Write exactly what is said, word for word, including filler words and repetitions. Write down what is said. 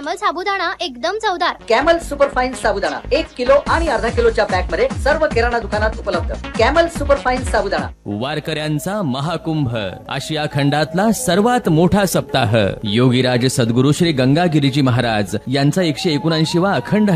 Camel साबुदाणा एकदम चवदार. Camel superfine साबुदाणा एक किलो आणि अर्धा किलोच्या पॅक मध्ये सर्व किराणा दुकानात उपलब्ध. कॅमल सुपरफाईन साबुदाणा. वारकऱ्यांचा महाकुंभ, आशिया खंडातला सर्वात मोठा सप्ताह. योगीराज सद्गुरू श्री गंगागिरीजी महाराज यांचा एकशे एकोणऐंशी वा अखंड